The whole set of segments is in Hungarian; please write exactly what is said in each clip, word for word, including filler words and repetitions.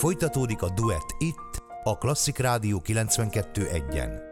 Folytatódik a duett itt, a Klasszik Rádió kilencvenkettő egyen.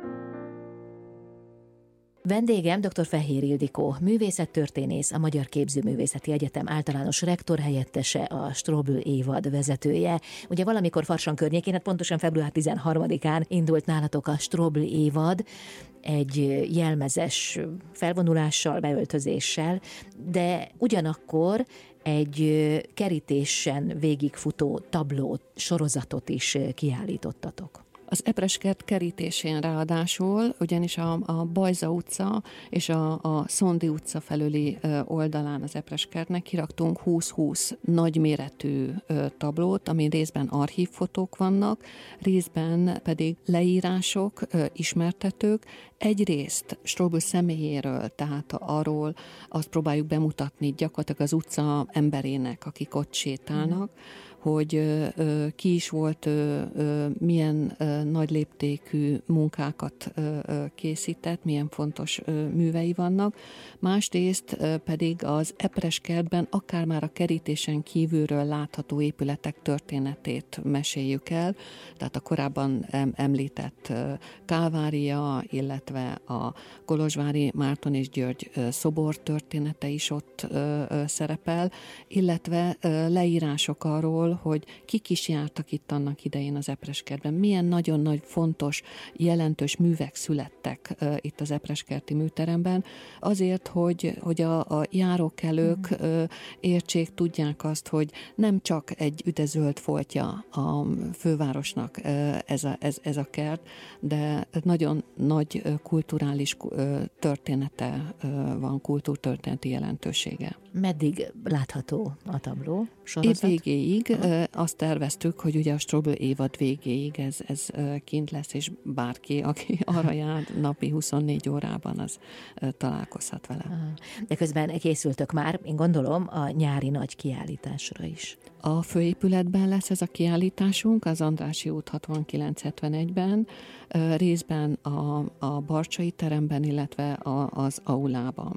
Vendégem dr. Fehér Ildikó, művészettörténész, a Magyar Képzőművészeti Egyetem általános rektor helyettese, a Strobl évad vezetője. Ugye valamikor Farsang környékén, hát pontosan február tizenharmadikán indult nálatok a Strobl évad, egy jelmezes felvonulással, beöltözéssel, de ugyanakkor egy kerítésen végigfutó tablót, sorozatot is kiállítottatok. Az Epreskert kerítésén ráadásul, ugyanis a, a Bajza utca és a, a Szondi utca felüli oldalán az Epreskertnek kiraktunk húsz-húsz nagyméretű tablót, amin részben archívfotók vannak, részben pedig leírások, ismertetők, egyrészt Strobl személyéről, tehát arról azt próbáljuk bemutatni gyakorlatilag az utca emberének, akik ott sétálnak, mm. hogy ö, ki is volt, ö, ö, milyen ö, nagy léptékű munkákat ö, ö, készített, milyen fontos ö, művei vannak. Másrészt ö, pedig az Epreskertben akár már a kerítésen kívülről látható épületek történetét meséljük el, tehát a korábban említett ö, Kálvária, illetve a kolozsvári Márton és György ö, szobor története is ott ö, ö, szerepel, illetve ö, leírások arról, hogy kik is jártak itt annak idején az Epreskertben, milyen nagyon nagy, fontos, jelentős művek születtek uh, itt az Epreskerti műteremben, azért, hogy, hogy a, a járókelők uh, értsék, tudják azt, hogy nem csak egy üdezöld foltja a fővárosnak uh, ez, a, ez, ez a kert, de nagyon nagy uh, kulturális uh, története uh, van, kultúrtörténeti jelentősége. Meddig látható a tabló sorozat? Év végéig azt terveztük, hogy ugye a Strobl évad végéig ez, ez kint lesz, és bárki, aki arra jár napi huszonnégy órában, az találkozhat vele. De közben készültök már, én gondolom, a nyári nagy kiállításra is. A főépületben lesz ez a kiállításunk, az Andrássy út hatvankilenc hetvenegyben, részben a, a Barcsay teremben, illetve a, az aulában.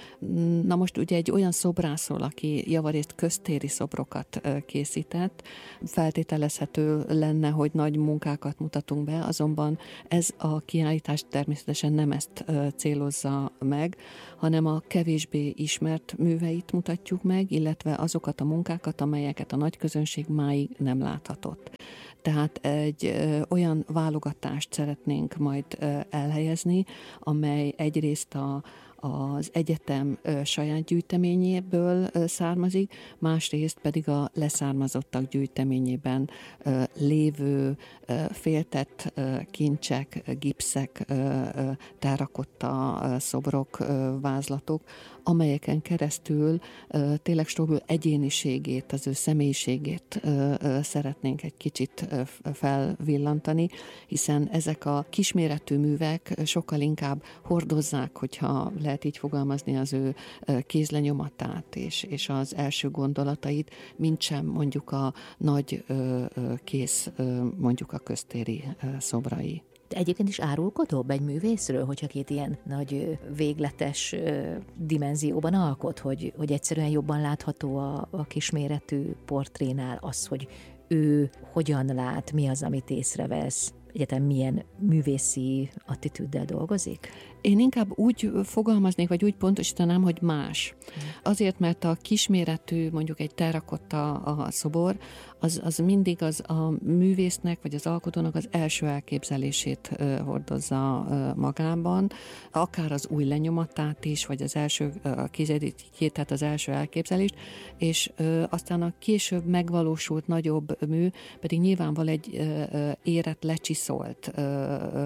Na most ugye egy olyan szobrászról, aki javarészt köztéri szobrokat készített, feltételezhető lenne, hogy nagy munkákat mutatunk be, azonban ez a kiállítás természetesen nem ezt célozza meg, hanem a kevésbé ismert műveit mutatjuk meg, illetve azokat a munkákat, amelyeket a nagy közönség máig nem láthatott. Tehát egy ö, olyan válogatást szeretnénk majd ö, elhelyezni, amely egyrészt a az egyetem ö, saját gyűjteményéből ö, származik, másrészt pedig a leszármazottak gyűjteményében ö, lévő ö, féltett ö, kincsek, gipszek, ö, ö, terrakotta ö, szobrok, ö, vázlatok, amelyeken keresztül ö, tényleg Strobl egyéniségét, az ő személyiségét ö, ö, szeretnénk egy kicsit ö, felvillantani, hiszen ezek a kisméretű művek sokkal inkább hordozzák, hogyha lehet így fogalmazni, az ő kézlenyomatát és, és az első gondolatait, mint sem mondjuk a nagy ö, ö, kész, ö, mondjuk a köztéri ö, szobrai. De egyébként is árulkodóbb egy művészről, hogyha két ilyen nagy végletes dimenzióban alkot, hogy, hogy egyszerűen jobban látható a, a kisméretű portrénál az, hogy ő hogyan lát, mi az, amit észrevesz, egyetem milyen művészi attitűddel dolgozik? Én inkább úgy fogalmaznék, vagy úgy pontosítanám, hogy más. Azért, mert a kisméretű, mondjuk egy terrakotta a szobor, az, az mindig az a művésznek, vagy az alkotónak az első elképzelését uh, hordozza uh, magában, akár az új lenyomatát is, vagy az első uh, kézedítjét, tehát az első elképzelést, és uh, aztán a később megvalósult nagyobb mű, pedig nyilvánvalóan egy uh, uh, érett, lecsiszolt uh, uh,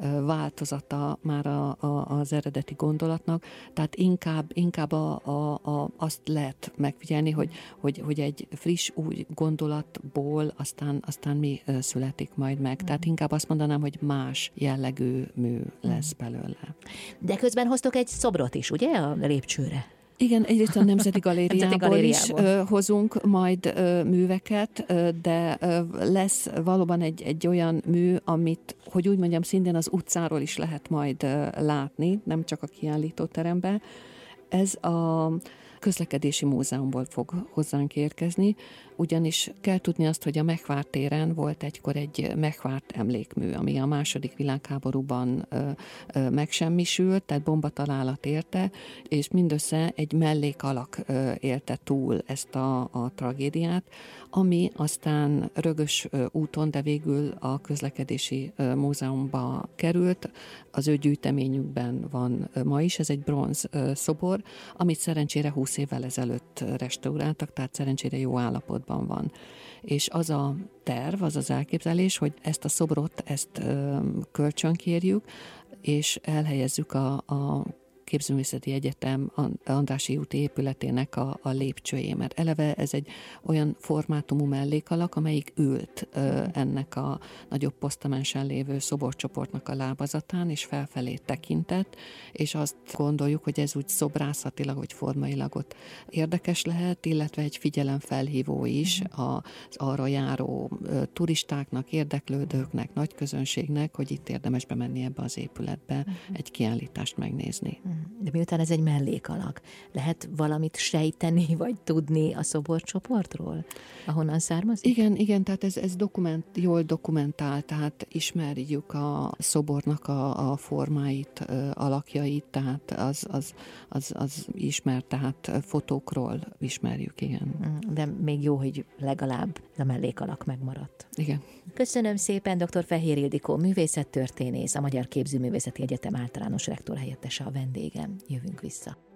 változata már a, a, az eredeti gondolatnak, tehát inkább, inkább a, a, a, azt lehet megfigyelni, hogy, hogy, hogy egy friss új gondolatból aztán, aztán mi születik majd meg. Tehát inkább azt mondanám, hogy más jellegű mű lesz belőle. De közben hoztok egy szobrot is, ugye, a lépcsőre? Igen, egyrészt a Nemzeti Galériából, Nemzeti Galériából. is ö, hozunk majd ö, műveket, ö, de ö, lesz valóban egy, egy olyan mű, amit, hogy úgy mondjam, szintén az utcáról is lehet majd ö, látni, nem csak a kiállítóteremben. Ez a közlekedési múzeumból fog hozzánk érkezni, ugyanis kell tudni azt, hogy a Mechvár téren volt egykor egy Mechvárt emlékmű, ami a második világháborúban ö, ö, megsemmisült, tehát bombatalálat érte, és mindössze egy mellékalak ö, élte túl ezt a, a tragédiát, ami aztán rögös ö, úton, de végül a közlekedési ö, múzeumba került. Az ő gyűjteményükben van ö, ma is, ez egy bronz ö, szobor, amit szerencsére húsz évvel ezelőtt restauráltak, tehát szerencsére jó állapotban van. És az a terv, az az elképzelés, hogy ezt a szobrot, ezt ö, kölcsönkérjük, és elhelyezzük a, a Képzőművészeti Egyetem Andrássy úti épületének a, a lépcsőjén, mert eleve ez egy olyan formátumú mellékalak, amelyik ült ö, ennek a nagyobb posztamensen lévő szoborcsoportnak a lábazatán, és felfelé tekintett, és azt gondoljuk, hogy ez úgy szobrászatilag, vagy formailag ott érdekes lehet, illetve egy figyelemfelhívó is az arra járó ö, turistáknak, érdeklődőknek, nagy közönségnek, hogy itt érdemes bemenni ebbe az épületbe, egy kiállítást megnézni. De miután ez egy mellékalak, lehet valamit sejteni, vagy tudni a szoborcsoportról, ahonnan származik? Igen, igen, tehát ez, ez dokument, jól dokumentált, tehát ismerjük a szobornak a, a formáit, alakjait, tehát az, az, az, az ismert, tehát fotókról ismerjük, igen. De még jó, hogy legalább a mellékalak megmaradt. Igen. Köszönöm szépen, dr. Fehér Ildikó, művészettörténész, a Magyar Képzőművészeti Egyetem általános rektorhelyettese a vendégem. Jövünk vissza.